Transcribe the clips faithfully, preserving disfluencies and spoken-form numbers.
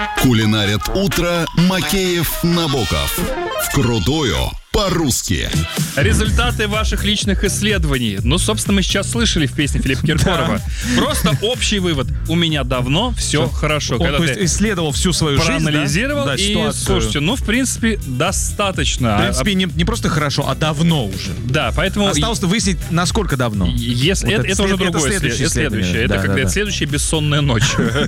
Кулинарят утро Макеев, Набоков. Вкрутую по-русски. Результаты ваших личных исследований. Ну, собственно, мы сейчас слышали в песне Филиппа Киркорова. Да. Просто общий вывод. У меня давно все, все хорошо. Он, Когда то есть, исследовал всю свою жизнь, проанализировал, да? и, ситуацию. Слушайте, ну, в принципе, достаточно. В принципе, не, не просто хорошо, а давно уже. Да, поэтому... Осталось выяснить, насколько давно. Если, вот это, это, это уже другое. Это следующее. следующее. Это да, как да, да. следующая бессонная ночь.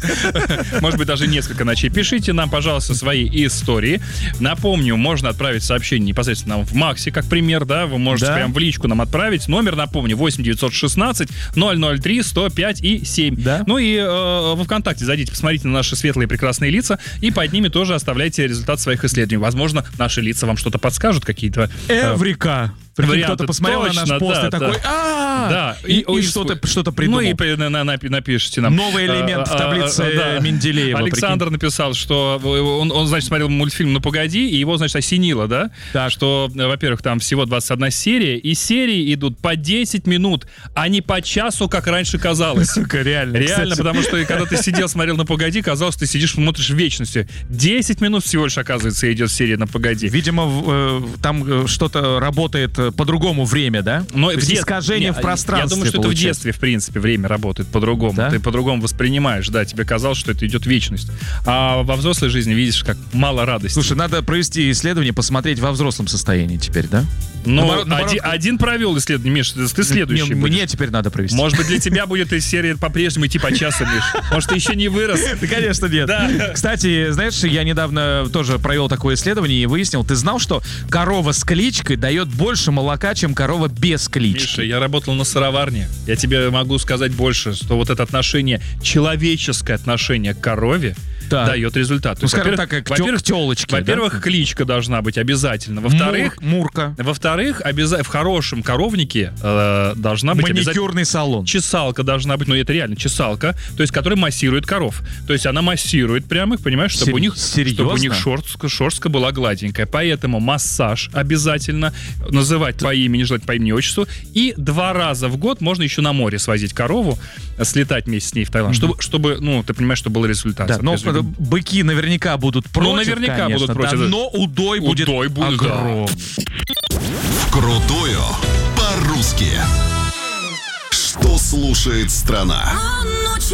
Может быть, даже несколько ночей. Пишите нам, пожалуйста, свои истории. Напомню, можно отправить сообщение непосредственно нам в Максе, как пример, да, вы можете да. прям в личку нам отправить. Номер, напомню, восемь девятьсот шестнадцать ноль ноль три сто пять и семь. Да. Ну и э, во ВКонтакте зайдите, посмотрите на наши светлые прекрасные лица, и под ними тоже оставляйте результат своих исследований. Возможно, наши лица вам что-то подскажут, какие-то... Э, Эврика! Кто-то посмотрел точно, на наш пост да, и такой, да. да. И, и, и что-то, что-то придумал. Ну и на, на, напишите нам. Новый элемент а, в таблице а, да. Менделеева. Александр прикинь. написал, что он, он, значит, смотрел мультфильм «Ну, погоди», и его, значит, осенило, да? Так. Что, во-первых, там всего двадцать одна серия, и серии идут по десять минут, а не по часу, как раньше казалось. Сука, реально. Реально, потому что, когда ты сидел, смотрел «Ну, погоди», казалось, ты сидишь, смотришь в вечности. десять минут всего лишь, оказывается, идет серия «Ну, погоди». Видимо, там что-то работает по-другому времени. Да? Но в искажение нет, в пространстве. Я думаю, что получается. это в детстве, в принципе, время работает по-другому. Да? Ты по-другому воспринимаешь, да, тебе казалось, что это идет вечность. А во взрослой жизни видишь, как мало радости. Слушай, надо провести исследование, посмотреть во взрослом состоянии теперь, да? Ну, наоборот, наоборот... Один, один провел исследование, Миш, ты следующий. Не, мне теперь надо провести. Может быть, для тебя будет из серии по-прежнему идти по часу, Миш. Может, ты еще не вырос. Да, конечно, нет. Да. Кстати, знаешь, я недавно тоже провел такое исследование и выяснил, ты знал, что корова с кличкой дает больше молока, чем корова без клички? Миша, я работал на сыроварне. Я тебе могу сказать больше, что вот это отношение, человеческое отношение к корове, да. дает результат. Ну, скажем так, как во-первых, к тёлочке. Во-первых, да? кличка должна быть обязательно. Во-вторых, Мур, Мурка. Во-вторых, обяза- в хорошем коровнике э, должна быть маникюрный салон. Чесалка должна быть, ну это реально чесалка, то есть которая массирует коров. То есть она массирует прямо их, понимаешь, чтобы Сер- у них, чтобы у них шерстка, шерстка была гладенькая. Поэтому массаж обязательно, называть по имени, желательно по имени отчеству. И два раза в год можно еще на море свозить корову, слетать вместе с ней в Таиланд, mm-hmm. чтобы, чтобы, ну, ты понимаешь, что был результат. Да, но быки наверняка будут против, Ну, наверняка конечно, будут против. Да, но удой будет удой будет огромный. Да. Вкрутую по-русски. Что слушает страна?